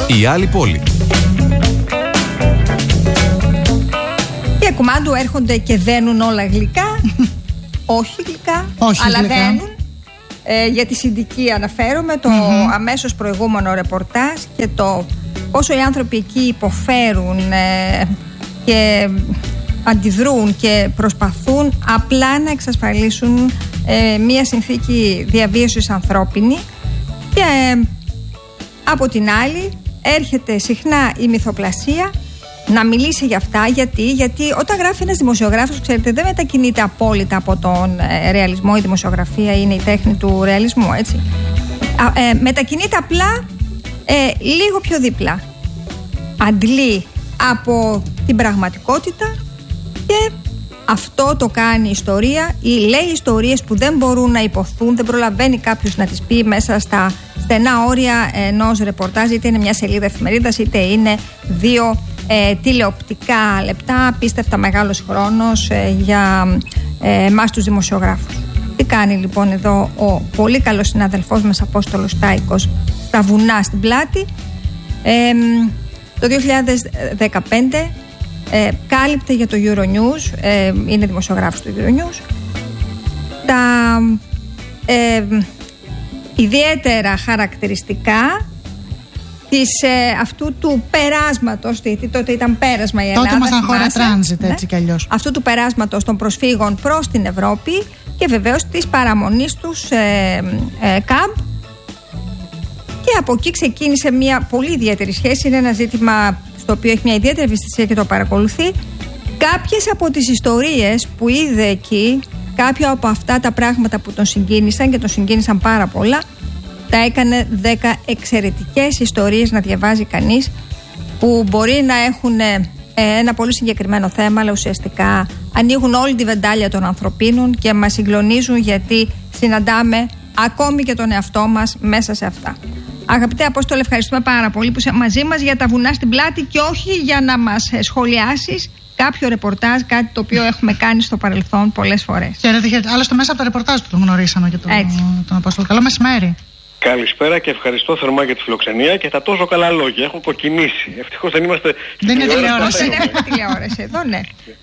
Η άλλη πόλη. Και κουμάντου έρχονται και δένουν όλα γλυκά. Όχι γλυκά, αλλά γλυκά. Δένουν. Για τη Συνδική αναφέρομαι, το αμέσως προηγούμενο ρεπορτάζ και το πόσο οι άνθρωποι εκεί υποφέρουν και αντιδρούν και προσπαθούν απλά να εξασφαλίσουν μια συνθήκη διαβίωσης ανθρώπινη. Και από την άλλη έρχεται συχνά η μυθοπλασία να μιλήσει για αυτά. Γιατί όταν γράφει ένας δημοσιογράφος, ξέρετε, δεν μετακινείται απόλυτα από τον ρεαλισμό. Η δημοσιογραφία είναι η τέχνη του ρεαλισμού, έτσι. Μετακινείται απλά λίγο πιο δίπλα. Αντλεί από την πραγματικότητα και αυτό το κάνει η ιστορία ή λέει ιστορίες που δεν μπορούν να υποθούν, δεν προλαβαίνει κάποιος να τις πει μέσα στα στενά όρια ενός ρεπορτάζ, είτε είναι μια σελίδα εφημερίδας είτε είναι 2 τηλεοπτικά λεπτά, απίστευτα μεγάλος χρόνος για εμάς τους δημοσιογράφους. Τι κάνει λοιπόν εδώ ο πολύ καλός συναδελφός μας Απόστολος Στάικος στα βουνά στην πλάτη? Το 2015 κάλυπτε για το Euronews, είναι δημοσιογράφος του Euronews, τα ιδιαίτερα χαρακτηριστικά αυτού του περάσματος, τότε ήταν πέρασμα η Ελλάδα. Τότε ήμασταν χώρα τράνζιτ, έτσι κι αλλιώς. Αυτού του περάσματος των προσφύγων προς την Ευρώπη και βεβαίως της παραμονής τους ΚΑΜΠ. Και από εκεί ξεκίνησε μια πολύ ιδιαίτερη σχέση. Είναι ένα ζήτημα στο οποίο έχει μια ιδιαίτερη ευαισθησία και το παρακολουθεί. Κάποιες από τις ιστορίες που είδε εκεί, κάποια από αυτά τα πράγματα που τον συγκίνησαν και τον συγκίνησαν πάρα πολλά, τα έκανε 10 εξαιρετικές ιστορίες να διαβάζει κανείς, που μπορεί να έχουν ένα πολύ συγκεκριμένο θέμα, αλλά ουσιαστικά ανοίγουν όλη τη βεντάλια των ανθρωπίνων και μας συγκλονίζουν, γιατί συναντάμε ακόμη και τον εαυτό μας μέσα σε αυτά. Αγαπητέ Απόστολε, ευχαριστούμε πάρα πολύ που είσαι μαζί μας για τα βουνά στην πλάτη και όχι για να μας σχολιάσεις κάποιο ρεπορτάζ, κάτι το οποίο έχουμε κάνει στο παρελθόν πολλές φορές. Χαίρετε. Άλλωστε μέσα από τα ρεπορτάζ του τον γνωρίσαμε και τον Απόστολο. Καλό μεσημέρι. Καλησπέρα και ευχαριστώ θερμά για τη φιλοξενία και τα τόσο καλά λόγια. Έχω κοκκινήσει. Ευτυχώς δεν είμαστε. Δεν είναι τηλεόραση. Δεν έχουμε τηλεόραση εδώ, ναι.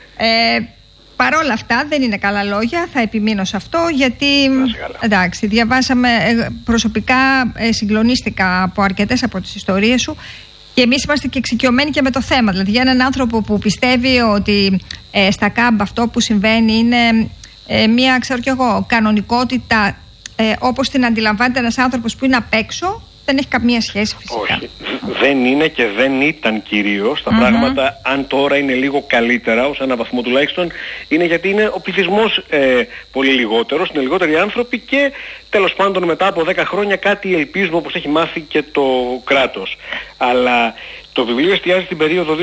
Παρ' όλα αυτά δεν είναι καλά λόγια, θα επιμείνω σε αυτό, γιατί εντάξει, διαβάσαμε, προσωπικά συγκλονίστηκα από αρκετές από τις ιστορίες σου και εμείς είμαστε και εξοικειωμένοι και με το θέμα. Δηλαδή για έναν άνθρωπο που πιστεύει ότι στα ΚΑΜΠ αυτό που συμβαίνει είναι μια, ξέρω κι εγώ, κανονικότητα όπως την αντιλαμβάνεται ένας άνθρωπος που είναι απ' έξω, δεν έχει καμία σχέση φυσικά. Όχι, δεν είναι και δεν ήταν κυρίως τα πράγματα. Αν τώρα είναι λίγο καλύτερα, ως ένα βαθμό τουλάχιστον, είναι γιατί είναι ο πληθυσμός πολύ λιγότερος, είναι λιγότεροι άνθρωποι και τέλος πάντων μετά από 10 χρόνια κάτι ελπίζουμε, όπως έχει μάθει και το κράτος. Αλλά το βιβλίο εστιάζει στην περίοδο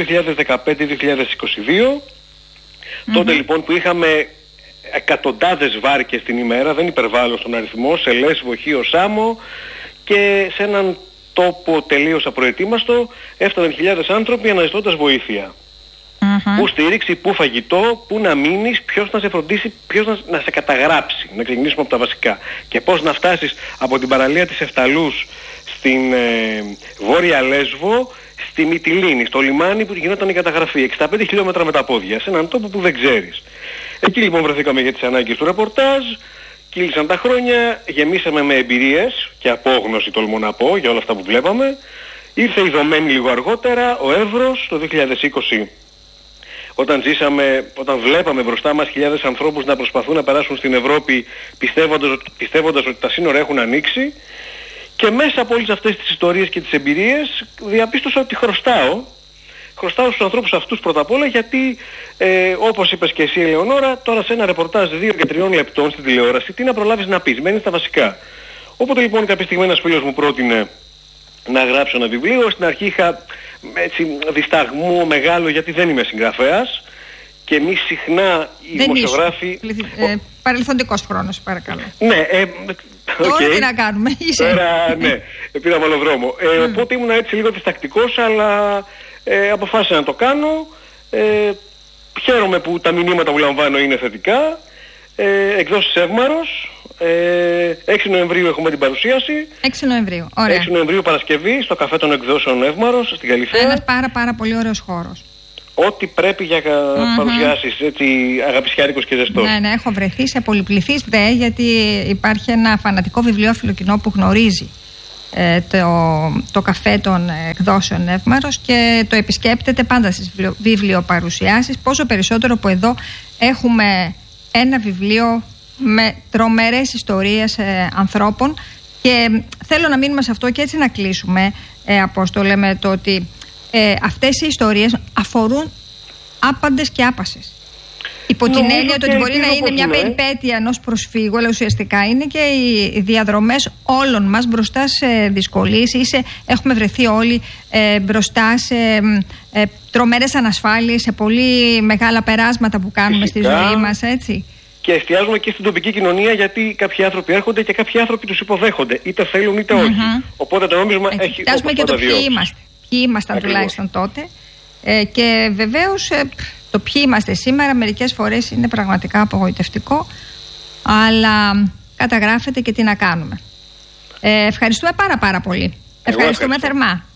2015-2022, τότε λοιπόν που είχαμε εκατοντάδες βάρκες την ημέρα, δεν υπερβάλλω στον αριθμό, σε Λέσβο, Χίο, Σάμο, και σε έναν τόπο τελείως απροετοίμαστο έφταναν χιλιάδες άνθρωποι αναζητώντας βοήθεια. Πού στήριξη, πού φαγητό, πού να μείνεις, ποιος να σε φροντίσει, ποιος να σε καταγράψει. Να ξεκινήσουμε από τα βασικά. Και πώς να φτάσεις από την παραλία της Εφταλούς στην Βόρεια Λέσβο, στη Μυτιλήνη, στο λιμάνι που γινόταν η καταγραφή. 65 χιλιόμετρα με τα πόδια, σε έναν τόπο που δεν ξέρεις. Εκεί λοιπόν βρεθήκαμε για τις ανάγκες του ρεπορτάζ. Κύλησαν τα χρόνια, γεμίσαμε με εμπειρίες και απόγνωση, τολμώ να πω, για όλα αυτά που βλέπαμε. Ήρθε η Δωμένη λίγο αργότερα, ο Εύρος, το 2020, όταν βλέπαμε μπροστά μας χιλιάδες ανθρώπους να προσπαθούν να περάσουν στην Ευρώπη πιστεύοντας ότι τα σύνορα έχουν ανοίξει. Και μέσα από όλες αυτές τις ιστορίες και τις εμπειρίες διαπίστωσα ότι χρωστάω στους ανθρώπους αυτούς πρώτα απ' όλα, γιατί όπως είπες και εσύ, Ελεονόρα, τώρα σε ένα ρεπορτάζ 2 και 3 λεπτών στην τηλεόραση, τι να προλάβεις να πεις, μένεις στα βασικά. Όποτε λοιπόν κάποια στιγμή ένας φίλος μου πρότεινε να γράψω ένα βιβλίο, στην αρχή είχα έτσι δισταγμό μεγάλο, γιατί δεν είμαι συγγραφέας και εμείς συχνά οι δημοσιογράφοι... Παρελθοντικός χρόνος, παρακαλώ. Ναι, τώρα τι να κάνουμε, είσαι. Τώρα ναι, πήραμε άλλο δρόμο. Οπότε ήμουν έτσι λίγο διστακτικός, αλλά αποφάσισα να το κάνω. Χαίρομαι που τα μηνύματα που λαμβάνω είναι θετικά. Εκδόσεις Εύμαρος, 6 Νοεμβρίου έχουμε την παρουσίαση. 6 Νοεμβρίου, ωραία. 6 Νοεμβρίου Παρασκευή στο καφέ των εκδόσεων Εύμαρος στην Καλυθέα. Ένας πάρα πολύ ωραίος χώρος. Ό,τι πρέπει για παρουσιάσεις, έτσι, αγαπησιάρικος και ζεστός. Ναι, έχω βρεθεί σε πολυπληθείς γιατί υπάρχει ένα φανατικό βιβλιόφιλο κοινό που γνωρίζει το καφέ των εκδόσεων Εύμαρος και το επισκέπτεται πάντα στις βιβλιοπαρουσιάσεις, πόσο περισσότερο που εδώ έχουμε ένα βιβλίο με τρομερές ιστορίες ανθρώπων. Και θέλω να μείνουμε σε αυτό και έτσι να κλείσουμε, Απόστολε, με το ότι αυτές οι ιστορίες αφορούν άπαντες και άπασες. Υπό την έννοια ότι μπορεί να είναι μια περιπέτεια ενός προσφύγου, αλλά ουσιαστικά είναι και οι διαδρομές όλων μας μπροστά σε δυσκολίες. Έχουμε βρεθεί όλοι μπροστά σε τρομερές ανασφάλειες, σε πολύ μεγάλα περάσματα που κάνουμε στη ζωή μας, έτσι. Και εστιάζουμε και στην τοπική κοινωνία, γιατί κάποιοι άνθρωποι έρχονται και κάποιοι άνθρωποι τους υποδέχονται, είτε θέλουν είτε όχι. Οπότε το νόμισμα έχει. Κοιτάζουμε και το ποιοι ήμασταν τουλάχιστον τότε. Και βεβαίως το ποιοι είμαστε σήμερα μερικές φορές είναι πραγματικά απογοητευτικό, αλλά καταγράφεται και τι να κάνουμε. Ευχαριστούμε πάρα πολύ. Ευχαριστούμε θερμά.